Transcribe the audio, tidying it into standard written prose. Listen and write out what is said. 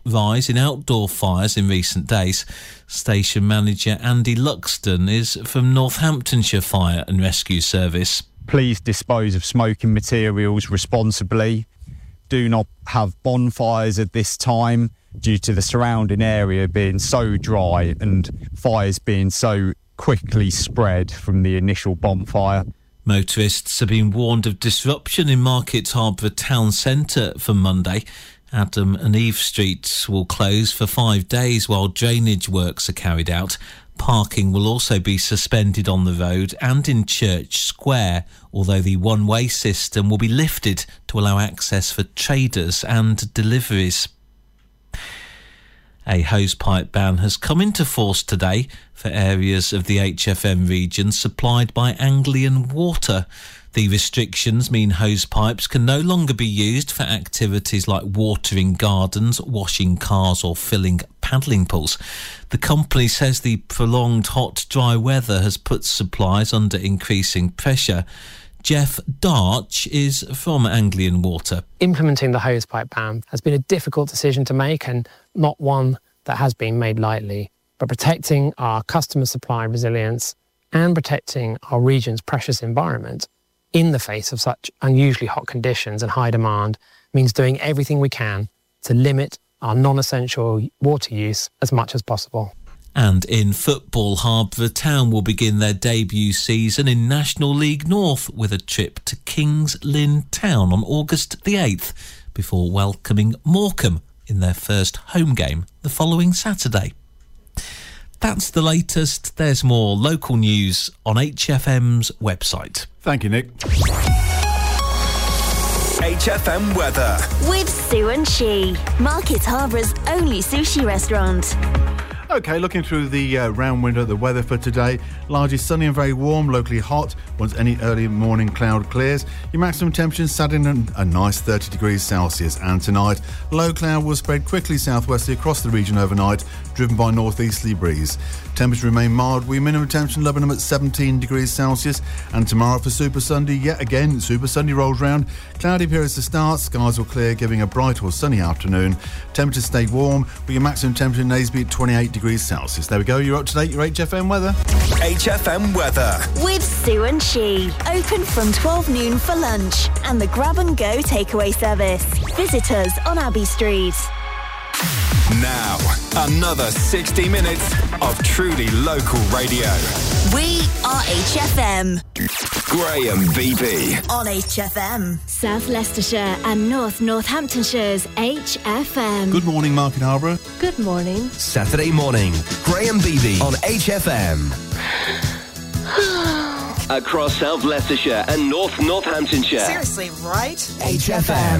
rise in outdoor fires in recent days. Station manager Andy Luxton is from Northamptonshire Fire and Rescue Service. Please dispose of smoking materials responsibly. Do not have bonfires at this time due to the surrounding area being so dry and fires being so quickly spread from the initial bonfire. Motorists have been warned of disruption in Market Harborough town centre for Monday. Adam and Eve Streets will close for 5 days while drainage works are carried out. Parking will also be suspended on the road and in Church Square, although the one-way system will be lifted to allow access for traders and deliveries. A hosepipe ban has come into force today for areas of the HFM region supplied by Anglian Water. The restrictions mean hosepipes can no longer be used for activities like watering gardens, washing cars or filling paddling pools. The company says the prolonged hot, dry weather has put supplies under increasing pressure. Jeff Darch is from Anglian Water. Implementing the hosepipe ban has been a difficult decision to make and not one that has been made lightly. But protecting our customer supply resilience and protecting our region's precious environment in the face of such unusually hot conditions and high demand means doing everything we can to limit our non-essential water use as much as possible. And in football, Harborough Town will begin their debut season in National League North with a trip to Kings Lynn Town on August the 8th before welcoming Morecambe in their first home game the following Saturday. That's the latest. There's more local news on HFM's website. Thank you, Nick. HFM weather with Sue and She, Market Harbour's only sushi restaurant. OK, looking through the round window at the weather for today. Largely sunny and very warm, locally hot once any early morning cloud clears. Your maximum temperature Saturday a nice 30 degrees Celsius. And tonight, low cloud will spread quickly southwesterly across the region overnight, driven by northeasterly breeze. Temperature remain mild. We minimum temperature in Lebanon at 17 degrees Celsius. And tomorrow for Super Sunday, yet again, Super Sunday rolls round. Cloudy periods to start. Skies will clear, giving a bright or sunny afternoon. Temperatures stay warm, with your maximum temperature in Naseby at 28 degrees Celsius. There we go. You're up to date. Your HFM weather. HFM weather with Sue and She. Open from 12 noon for lunch and the grab and go takeaway service. Visit us on Abbey Street. Now, another 60 minutes of truly local radio. We are HFM. Graham Beebe on HFM. South Leicestershire and North Northamptonshire's HFM. Good morning, Market Harborough. Good morning. Saturday morning, Graham Beebe on HFM. Across South Leicestershire and North Northamptonshire. Seriously, right? HFM.